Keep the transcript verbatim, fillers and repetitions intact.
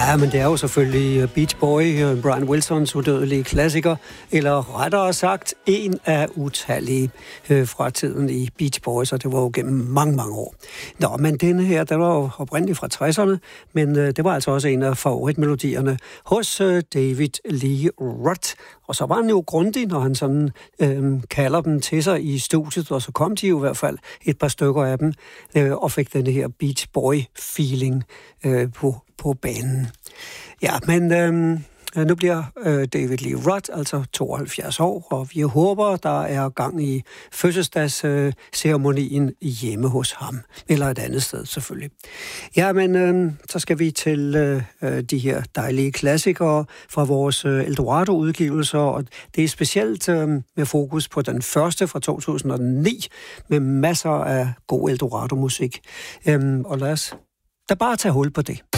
Ja, men det er jo selvfølgelig Beach Boy, Brian Wilsons udødelige klassiker, eller rettere sagt, en af utallige øh, fra tiden i Beach Boys, og det var jo gennem mange, mange år. Nå, men denne her, der var jo oprindeligt fra tresserne, men øh, det var altså også en af favoritmelodierne hos øh, David Lee Roth. Og så var han jo grundig, når han sådan øh, kalder dem til sig i studiet, og så kom de jo i hvert fald et par stykker af dem, øh, og fik den her Beach Boy-feeling øh, på, på banen. Ja, men øh, nu bliver øh, David Lee Roth altså tooghalvfjerds år, og vi håber, der er gang i fødselsdagsceremonien øh, hjemme hos ham, eller et andet sted selvfølgelig. Ja, men øh, så skal vi til øh, de her dejlige klassikere fra vores øh, Eldorado-udgivelser, og det er specielt øh, med fokus på den første fra to tusind og ni, med masser af god Eldorado-musik. Øh, og lad os da bare tage hul på det.